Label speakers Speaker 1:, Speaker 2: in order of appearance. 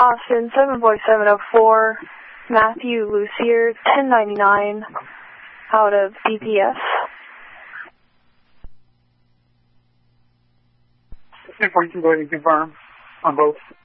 Speaker 1: Austin 74704, Matthew Lucier 1099 out of DPS.
Speaker 2: 1042, go ahead and confirm on both.